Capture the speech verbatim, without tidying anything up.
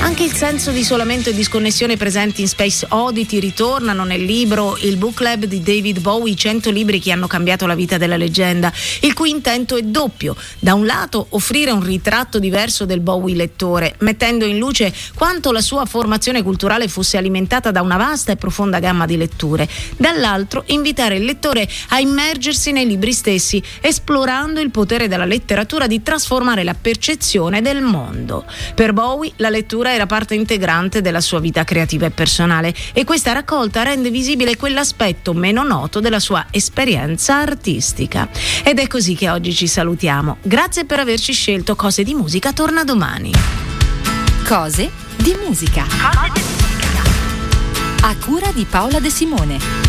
Anche il senso di isolamento e disconnessione presenti in Space Oddity ritornano nel libro Il Book Club di David Bowie, i cento libri che hanno cambiato la vita della leggenda, il cui intento è doppio. Da un lato offrire un ritratto diverso del Bowie lettore, mettendo in luce quanto la sua formazione culturale fosse alimentata da una vasta e profonda gamma di letture. Dall'altro invitare il lettore a immergersi nei libri stessi, esplorando il potere della letteratura di trasformare la percezione del mondo. Per Bowie la lettura era parte integrante della sua vita creativa e personale, e questa raccolta rende visibile quell'aspetto meno noto della sua esperienza artistica. Ed è così che oggi ci salutiamo. Grazie per averci scelto. Cose di musica torna domani. Cose di musica. Cose di musica. A cura di Paola De Simone.